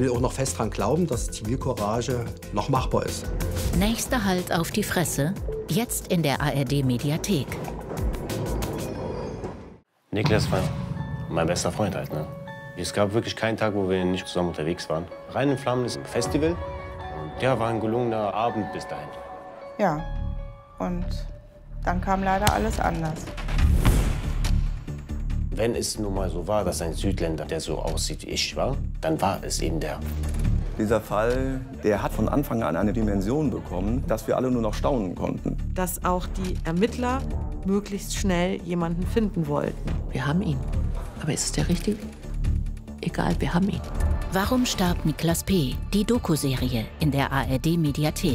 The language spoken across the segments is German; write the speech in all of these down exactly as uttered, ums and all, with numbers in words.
will auch noch fest daran glauben, dass Zivilcourage noch machbar ist. Nächster Halt auf die Fresse, jetzt in der A R D-Mediathek. Niklas war mein bester Freund halt, ne? Es gab wirklich keinen Tag, wo wir nicht zusammen unterwegs waren. Rhein in Flammen ist ein Festival. Und ja, war ein gelungener Abend bis dahin. Ja, und dann kam leider alles anders. Wenn es nun mal so war, dass ein Südländer, der so aussieht wie ich war, dann war es eben der. Dieser Fall, der hat von Anfang an eine Dimension bekommen, dass wir alle nur noch staunen konnten. Dass auch die Ermittler möglichst schnell jemanden finden wollten. Wir haben ihn. Aber ist es der Richtige? Egal, wir haben ihn. Warum starb Niklas P.? Die Doku-Serie in der A R D-Mediathek.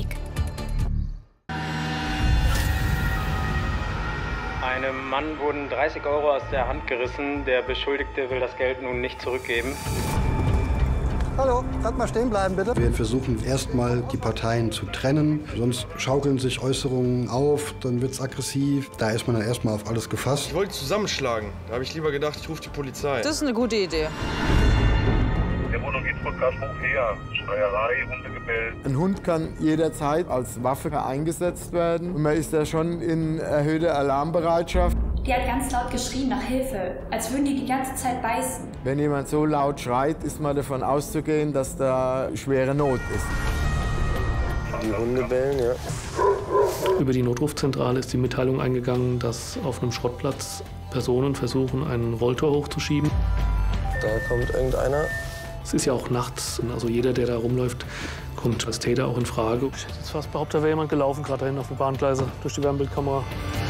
Einem Mann wurden dreißig Euro aus der Hand gerissen. Der Beschuldigte will das Geld nun nicht zurückgeben. Hallo, gerade mal stehen bleiben, bitte. Wir versuchen erstmal die Parteien zu trennen. Sonst schaukeln sich Äußerungen auf, dann wird es aggressiv. Da ist man dann erstmal auf alles gefasst. Ich wollte zusammenschlagen. Da habe ich lieber gedacht, ich rufe die Polizei. Das ist eine gute Idee. Der Wohnung geht von Kaschbuch her. Schreierei, Hundegebell. Ein Hund kann jederzeit als Waffe eingesetzt werden. Und man ist da schon in erhöhter Alarmbereitschaft. Die hat ganz laut geschrien nach Hilfe, als würden die die ganze Zeit beißen. Wenn jemand so laut schreit, ist man davon auszugehen, dass da schwere Not ist. Die Hunde bellen, ja. Über die Notrufzentrale ist die Mitteilung eingegangen, dass auf einem Schrottplatz Personen versuchen, einen Rolltor hochzuschieben. Da kommt irgendeiner. Es ist ja auch nachts, also jeder, der da rumläuft, kommt als Täter auch in Frage. Ich hätte jetzt fast behauptet, da wäre jemand gelaufen, gerade da hinten auf den Bahngleise, durch die Wärmebildkamera.